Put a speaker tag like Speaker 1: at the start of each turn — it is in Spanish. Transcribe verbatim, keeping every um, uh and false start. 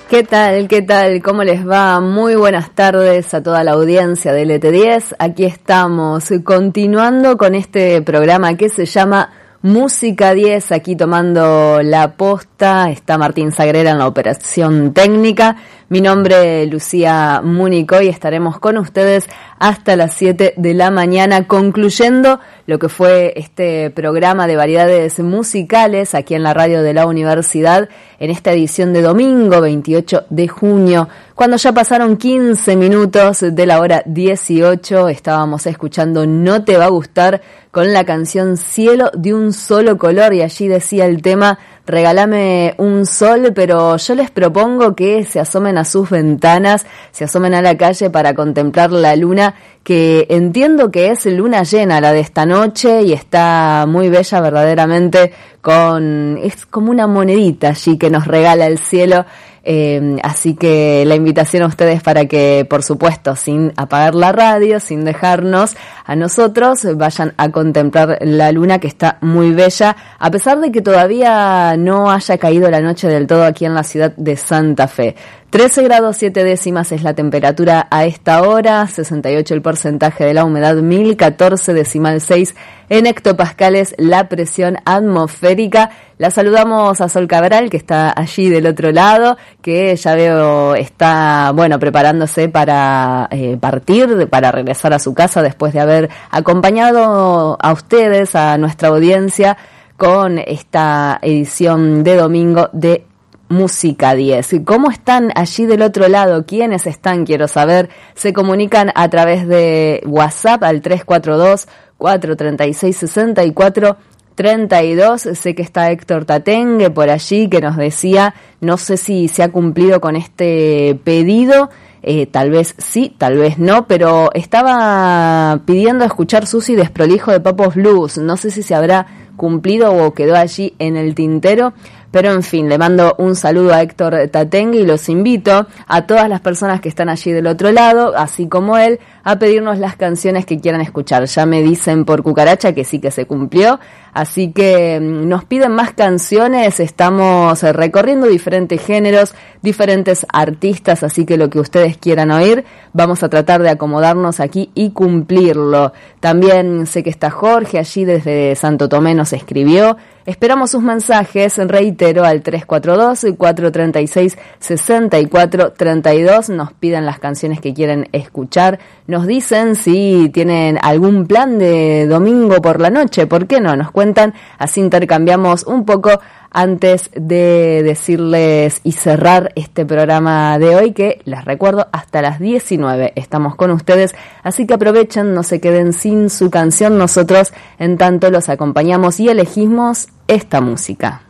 Speaker 1: ¿Qué tal? ¿Qué tal? ¿Cómo les va? Muy buenas tardes a toda la audiencia de L T diez. Aquí estamos continuando con este programa que se llama Música diez, aquí tomando la posta. Está Martín Sagrera en la operación técnica. Mi nombre es Lucía Múnico y estaremos con ustedes hasta las siete de la mañana, concluyendo lo que fue este programa de variedades musicales aquí en la radio de la universidad, en esta edición de domingo veintiocho de junio, cuando ya pasaron quince minutos de la hora dieciocho. Estábamos escuchando No te va a gustar con la canción Cielo de un solo color, y allí decía el tema: regálame un sol, pero yo les propongo que se asomen a sus ventanas, se asomen a la calle para contemplar la luna, que entiendo que es luna llena la de esta noche y está muy bella verdaderamente, con es como una monedita allí que nos regala el cielo. Eh, así que la invitación a ustedes para que, por supuesto, sin apagar la radio, sin dejarnos a nosotros, vayan a contemplar la luna, que está muy bella, a pesar de que todavía no haya caído la noche del todo aquí en la ciudad de Santa Fe. trece grados siete décimas es la temperatura a esta hora, sesenta y ocho el porcentaje de la humedad, mil catorce decimal seis en hectopascales la presión atmosférica. La saludamos a Sol Cabral, que está allí del otro lado, que ya veo está, bueno, preparándose para eh, partir, para regresar a su casa después de haber acompañado a ustedes, a nuestra audiencia, con esta edición de domingo de Música diez. ¿Cómo están allí del otro lado? ¿Quiénes están? Quiero saber. Se comunican a través de WhatsApp al tres cuatro dos, cuatro tres seis, seis cuatro tres dos. Sé que está Héctor Tatengue por allí, que nos decía, no sé si se ha cumplido con este pedido, eh, tal vez sí, tal vez no, pero estaba pidiendo escuchar Susi Desprolijo de Papos Blues. No sé si se habrá cumplido o quedó allí en el tintero. Pero en fin, le mando un saludo a Héctor Tatengue y los invito a todas las personas que están allí del otro lado, así como él, a pedirnos las canciones que quieran escuchar. Ya me dicen por cucaracha que sí que se cumplió, así que nos piden más canciones. Estamos recorriendo diferentes géneros, diferentes artistas, así que lo que ustedes quieran oír, vamos a tratar de acomodarnos aquí y cumplirlo. También sé que está Jorge allí desde Santo Tomé, nos escribió. Esperamos sus mensajes, reitero, al tres cuatro dos, cuatro tres seis, seis cuatro tres dos. Nos piden las canciones que quieren escuchar. Nos dicen si tienen algún plan de domingo por la noche. ¿Por qué no? Nos cuentan, así intercambiamos un poco antes de decirles y cerrar este programa de hoy, que les recuerdo, hasta las diecinueve estamos con ustedes, así que aprovechen, no se queden sin su canción. Nosotros en tanto los acompañamos y elegimos esta música.